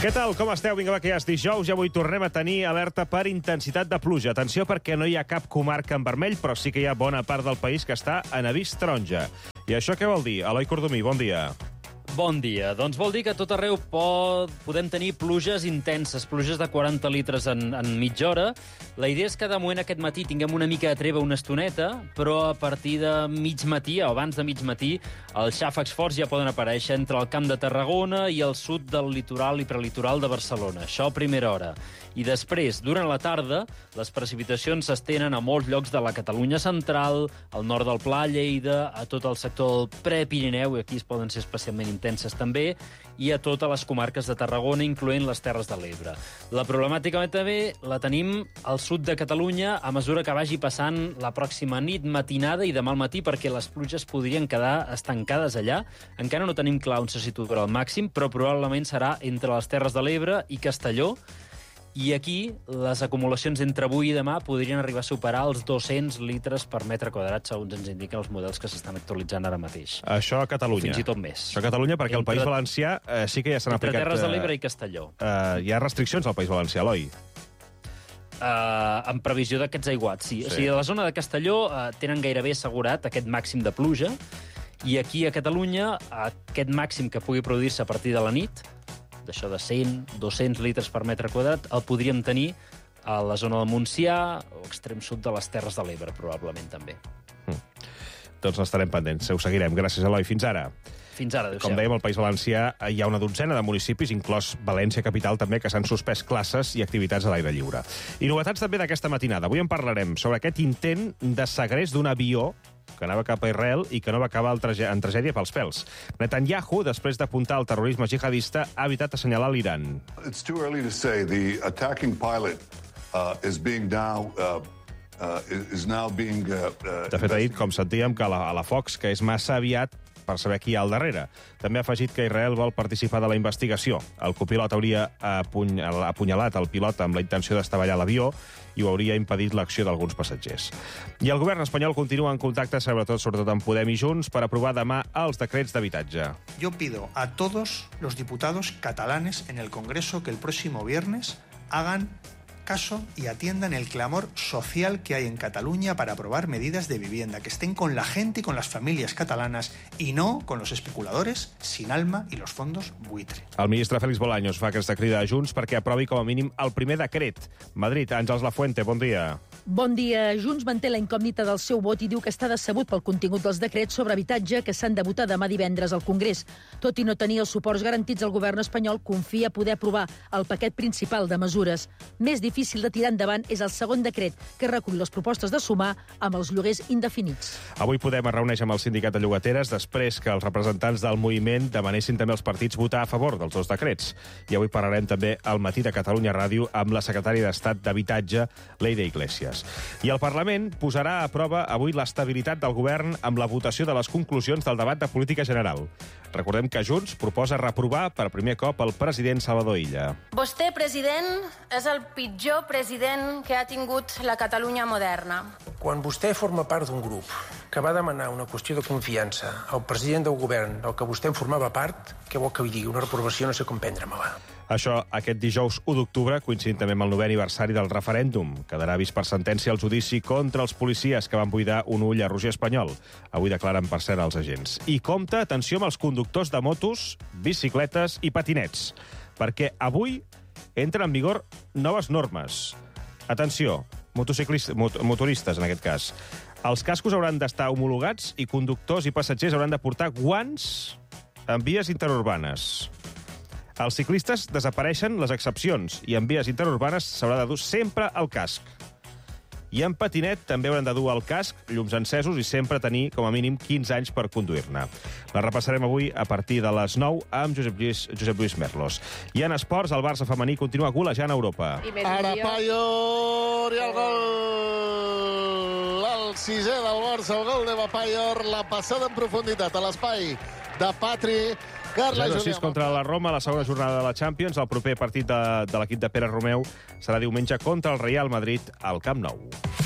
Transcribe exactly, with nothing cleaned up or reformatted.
Què tal? Com esteu? Vinga, va, que ja és dijous i avui tornem a tenir alerta per intensitat de pluja. Atenció, perquè no hi ha cap comarca en vermell, però sí que hi ha bona part del país que està en avís taronja. I això què vol dir? Eloi Cordomí, bon dia. Bon dia. Doncs vol dir que a tot arreu pot, podem tenir pluges intenses, pluges de quaranta litres en, en mitja hora. La idea és que de moment aquest matí tinguem una mica de treva una estoneta, però a partir de mig matí, o abans de mig matí, els xàfecs forts ja poden aparèixer entre el Camp de Tarragona i el sud del litoral i prelitoral de Barcelona. Això a primera hora. I després, durant la tarda, les precipitacions s'estenen a molts llocs de la Catalunya central, al nord del Pla, Lleida, a tot el sector del Prepirineu, i aquí es poden ser especialment intenses també, i a totes les comarques de Tarragona, incloent les Terres de l'Ebre. La problemàtica també la tenim al sud de Catalunya a mesura que vagi passant la pròxima nit, matinada i demà al matí, perquè les pluges podrien quedar estancades allà. Encara no tenim clar on se situarà el màxim, però probablement serà entre les Terres de l'Ebre i Castelló. I aquí les acumulacions entre avui i demà podrien arribar a superar els dos-cents litres per metre quadrat, segons ens indiquen els models que s'estan actualitzant ara mateix. Això a Catalunya. Fins i tot més. Això a Catalunya, perquè entre, al País Valencià eh, sí que ja s'han aplicat... Entre Terres de l'Ebre i Castelló. Eh, hi ha restriccions al País Valencià, Eloi? Uh, en previsió d'aquests aiguats, sí. sí. O sigui, a la zona de Castelló uh, tenen gairebé assegurat aquest màxim de pluja, i aquí a Catalunya aquest màxim que pugui produir-se a partir de la nit, d'això de cent, dos-cents litres per metre quadrat, el podríem tenir a la zona del Montsià o extrem sud de les Terres de l'Ebre, probablement també. Mm. Doncs n'estarem pendents, ho seguirem. Gràcies, Eloi. Fins ara. Fins ara, adéu-siau. Com dèiem, al País Valencià hi ha una dotzena de municipis, inclòs València capital també, que s'han suspès classes i activitats a l'aire lliure. I novetats també d'aquesta matinada. Avui en parlarem sobre aquest intent de segrest d'un avió que anava cap a Israel i que no va acabar en tragèdia pels pèls. Netanyahu, després d'apuntar al terrorisme jihadista, ha evitat assenyalar l'Iran. It's too early to say. The attacking pilot uh, is being now... Uh... Uh, is now being, uh, uh, de fet, ha dit, com sentíem, que a la, a la Fox, que és massa aviat per saber qui hi ha al darrere. També ha afegit que Israel vol participar de la investigació. El copilot hauria apuny apunyalat el pilot amb la intenció d'estavellar l'avió i ho hauria impedit l'acció d'alguns passatgers. I el govern espanyol continua en contacte, sobretot, sobretot amb Podem i Junts, per aprovar demà els decrets d'habitatge. Yo pido a todos los diputados catalanes en el Congreso que el próximo viernes hagan caso y atiendan el clamor social que hay en Cataluña para aprobar medidas de vivienda, que estén con la gente y con las familias catalanas y no con los especuladores sin alma y los fondos buitre. El ministre Félix Bolaños fa aquesta crida a Junts perquè aprovi com a mínim el primer decret. Madrid, Àngels Lafuente, bon dia. Bon dia. Junts manté la incògnita del seu vot i diu que està decebut pel contingut dels decrets sobre habitatge que s'han de votar demà divendres al Congrés. Tot i no tenir els suports garantits, el govern espanyol confia poder aprovar el paquet principal de mesures. Més difícil de tirar endavant és el segon decret, que recull les propostes de sumar amb els lloguers indefinits. Avui Podem es reuneix amb el sindicat de llogateres després que els representants del moviment demanessin també als partits votar a favor dels dos decrets. I avui parlarem també al Matí de Catalunya Ràdio amb la secretària d'Estat d'Habitatge, Leire Iglesias. I el Parlament posarà a prova avui l'estabilitat del govern amb la votació de les conclusions del debat de política general. Recordem que Junts proposa reprovar per primer cop el president Salvador Illa. Vostè, president, és el pitjor president que ha tingut la Catalunya moderna. Quan vostè forma part d'un grup que va demanar una qüestió de confiança al president del govern del que vostè en formava part, què vol que li digui? Una reprovació no sé com prendre-me-la. Això aquest dijous u d'octubre, coincidint també amb el novè aniversari del referèndum. Quedarà vist per sentència el judici contra els policies que van buidar un ull a Roger Espanyol. Avui declaren per cert els agents. I compte, atenció amb els conductors de motos, bicicletes i patinets, perquè avui entren en vigor noves normes. Atenció, motociclistes, mot motoristes en aquest cas. Els cascos hauran d'estar homologats i conductors i passatgers hauran de portar guants en vies interurbanes. Els ciclistes desapareixen les excepcions i en vies interurbanes s'haurà de dur sempre el casc. I en patinet també hauran de dur el casc, llums encesos i sempre tenir com a mínim quinze anys per conduir-ne. La repassarem avui a partir de les nou amb Josep Lluís, Josep Lluís Merlos. I en esports, el Barça femení continua golejant a Europa. Ara Payor i el gol! El sisè del Barça, el gol de Payor, la passada en profunditat a l'espai de Patri. zero sis contra la Roma, la segona jornada de la Champions. El proper partit de, de l'equip de Pere Romeu serà diumenge contra el Real Madrid al Camp Nou.